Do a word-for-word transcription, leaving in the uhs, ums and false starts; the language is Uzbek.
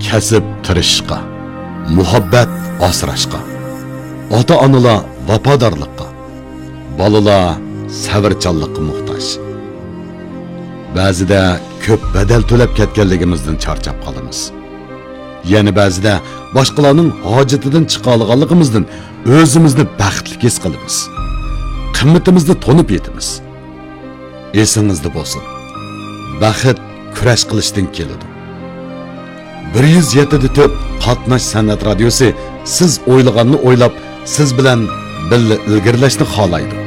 kasb tirishishga, muhabbat asrashga, ota-onalar vafodorlikqa, bolalar sabrchanlikqa muhtoj. Ba'zida ko'p badal to'lab ketganligimizdan charchab qolamiz. Yana ba'zida boshqalarning hojatidan chiqa olganligimizdan o'zimizni baxtli his qilamiz. Qimmatimizni to'nib yetamiz. Esingizda bo'lsin. Baxt kurash qilishdan keladi. bir yuz yetti nuqta to'rt Qatnash san'at radiosi siz o'ylaganni o'ylab, siz bilan birga ilgirlashni xohlaydi.